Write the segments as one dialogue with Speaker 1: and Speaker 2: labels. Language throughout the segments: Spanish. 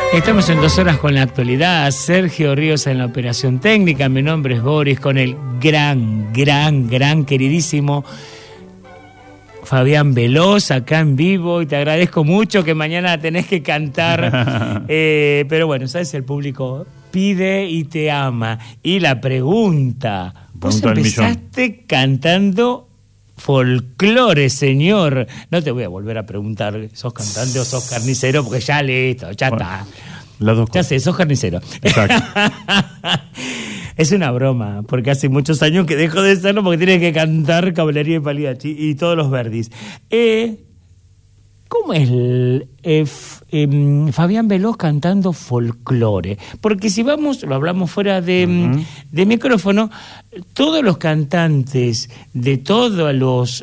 Speaker 1: Estamos en 2 horas con la actualidad. Sergio Ríos en la operación técnica. Mi nombre es Boris, con el gran, queridísimo Fabián Veloz acá en vivo. Y te agradezco mucho que mañana tenés que cantar. Pero bueno, sabes, el público pide y te ama. Y la pregunta, vos empezaste cantando folclore, señor. No te voy a volver a preguntar, ¿sos cantante o sos carnicero? Porque ya listo, ya está.
Speaker 2: Las dos
Speaker 1: ya sé, sos carnicero.
Speaker 2: Exacto.
Speaker 1: Es una broma, porque hace muchos años que dejo de serlo porque tiene que cantar Caballería y Pagliacci y todos los Verdis. ¿Cómo es Fabián Veloz cantando folclore? Porque si vamos, lo hablamos fuera de micrófono, todos los cantantes de todos los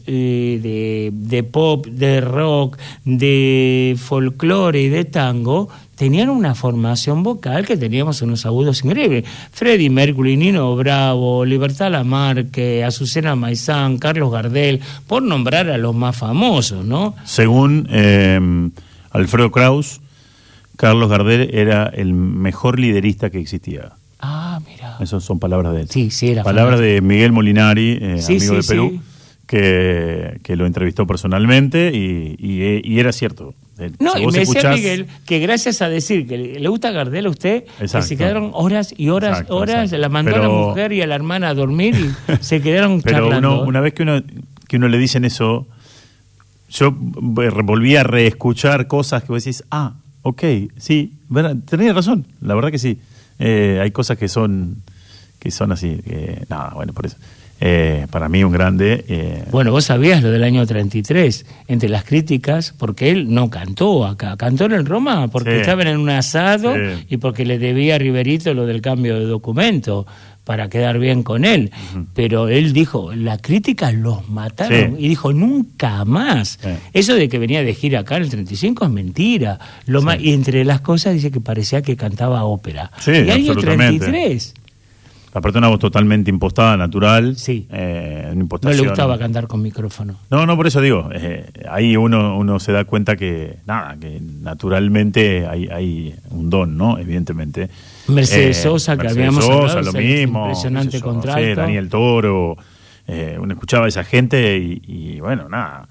Speaker 1: de pop, de rock, de folclore y de tango tenían una formación vocal que teníamos unos agudos increíbles. Freddie Mercury, Nino Bravo, Libertad Lamarque, Azucena Maizán, Carlos Gardel, por nombrar a los más famosos, ¿no?
Speaker 2: Según Alfredo Kraus, Carlos Gardel era el mejor liderista que existía.
Speaker 1: Ah, mira.
Speaker 2: Esas son palabras de él.
Speaker 1: Sí, era
Speaker 2: palabras famoso. De Miguel Molinari, amigo de Perú,
Speaker 1: sí.
Speaker 2: Que lo entrevistó personalmente y era cierto.
Speaker 1: No, y me decía Miguel que gracias a decir que le gusta Gardel a usted, que se quedaron horas y horas, exacto. La mandó a la mujer y a la hermana a dormir y se quedaron charlando.
Speaker 2: Pero una vez que uno le dicen eso, yo volví a reescuchar cosas que vos decís, ok, sí, tenés razón, la verdad que sí. Hay cosas que son así, por eso. Para mí un grande.
Speaker 1: Bueno, vos sabías lo del año 33, entre las críticas, porque él no cantó acá, cantó en el Roma porque estaban en un asado y porque le debía a Riverito lo del cambio de documento para quedar bien con él. Pero él dijo, la crítica los mataron, y dijo, nunca más. Eso de que venía de gira acá en el 35 es mentira. Y entre las cosas dice que parecía que cantaba ópera. Y año 33.
Speaker 2: Aparte una voz totalmente impostada, natural.
Speaker 1: Sí.
Speaker 2: No
Speaker 1: le gustaba cantar con micrófono.
Speaker 2: No, por eso digo. Ahí uno se da cuenta que naturalmente hay un don, ¿no? Evidentemente.
Speaker 1: Mercedes Sosa, que habíamos hablado,
Speaker 2: lo mismo.
Speaker 1: Impresionante contrato.
Speaker 2: Sí, Daniel Toro. Uno escuchaba a esa gente y bueno,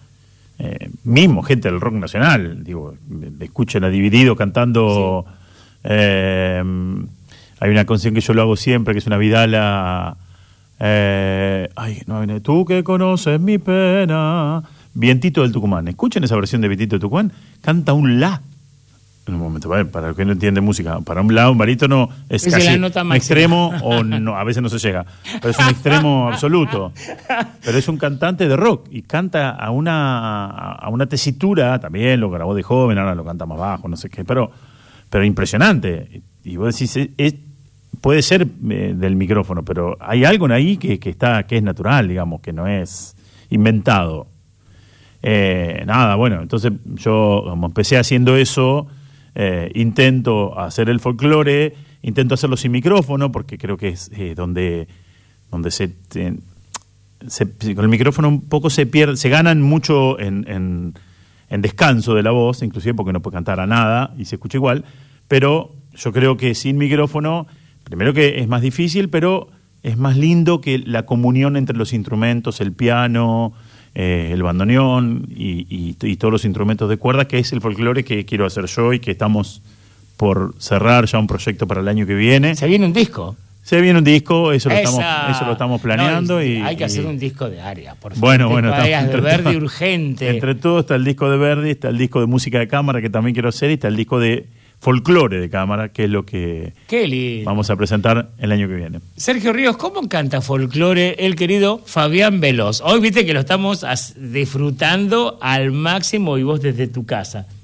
Speaker 2: mismo gente del rock nacional. Digo, escuchen a Dividido cantando... Hay una canción que yo lo hago siempre, que es una vidala. Tú que conoces mi pena. Vientito del Tucumán. Escuchen esa versión de Vientito del Tucumán. Canta un la. En un momento, para el que no entiende música. Para un la, un barítono es casi un extremo, o no, a veces no se llega. Pero es un extremo absoluto. Pero es un cantante de rock y canta a una tesitura. También lo grabó de joven, ahora lo canta más bajo, no sé qué. Pero impresionante. Y vos decís, puede ser del micrófono, pero hay algo ahí que es natural, digamos, que no es inventado. Entonces yo como empecé haciendo eso, intento hacer el folclore, intento hacerlo sin micrófono, porque creo que es donde con el micrófono un poco se pierde, se ganan mucho en descanso de la voz, inclusive porque no puede cantar a nada y se escucha igual, pero yo creo que sin micrófono, primero que es más difícil, pero es más lindo que la comunión entre los instrumentos, el piano, el bandoneón y todos los instrumentos de cuerda, que es el folclore que quiero hacer yo y que estamos por cerrar ya un proyecto para el año que viene.
Speaker 1: ¿Se viene un disco?
Speaker 2: Se viene un disco, eso lo estamos planeando.
Speaker 1: Hay que hacer un disco de Aria, por favor.
Speaker 2: Bueno,
Speaker 1: de Verdi urgente.
Speaker 2: Entre todo está el disco de Verdi, está el disco de música de cámara que también quiero hacer y está el disco de folclore de cámara, que es lo que vamos a presentar el año que viene.
Speaker 1: Sergio Ríos, ¿cómo canta folclore el querido Fabián Veloz? Hoy viste que lo estamos disfrutando al máximo y vos desde tu casa.